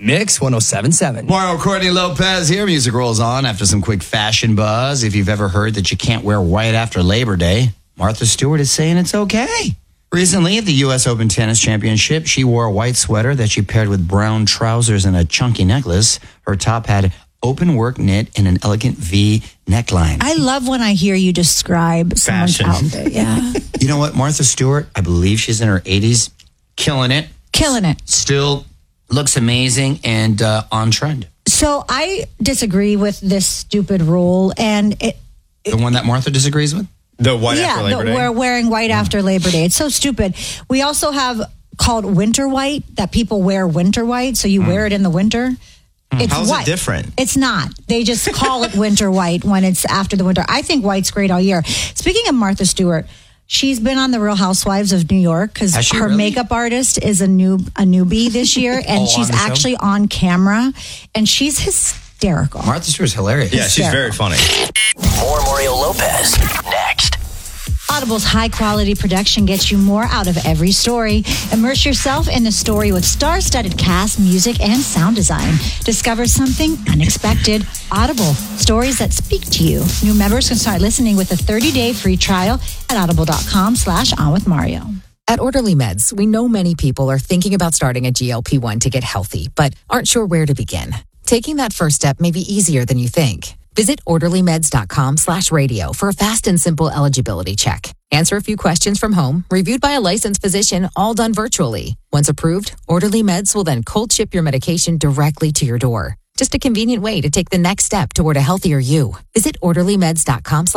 Mix 107.7. Mario Courtney Lopez here. Music rolls on after some quick fashion buzz. If you've ever heard that you can't wear white after Labor Day, Martha Stewart is saying it's okay. Recently, at the U.S. Open Tennis Championship, she wore a white sweater that she paired with brown trousers and a chunky necklace. Her top had open work knit in an elegant V neckline. I love when I hear you describe someone's outfit. Yeah. You know what? Martha Stewart, I believe she's in her 80s, killing it. Killing it. Still looks amazing and on trend. So I disagree with this stupid rule. And the one that Martha disagrees with? The white after Labor Day? We're wearing white after Labor Day. It's so stupid. We also have called winter white, that people wear winter white. So you wear it in the winter. It's How's white. it different? It's not. They just call it winter white when it's after the winter. I think white's great all year. Speaking of Martha Stewart, she's been on the Real Housewives of New York because her makeup artist is a newbie this year, and she's actually on camera, and she's hysterical. Martha Stewart's hilarious. Yeah, she's very funny. More Mario Lopez next. Audible's high-quality production gets you more out of every story. Immerse yourself in the story with star-studded cast, music, and sound design. Discover something unexpected. Audible, stories that speak to you. New members can start listening with a 30-day free trial at audible.com/onwithmario. At Orderly Meds, we know many people are thinking about starting a GLP-1 to get healthy, but aren't sure where to begin. Taking that first step may be easier than you think. Visit orderlymeds.com/radio for a fast and simple eligibility check. Answer a few questions from home, reviewed by a licensed physician, all done virtually. Once approved, Orderly Meds will then cold ship your medication directly to your door. Just a convenient way to take the next step toward a healthier you. Visit orderlymeds.com/radio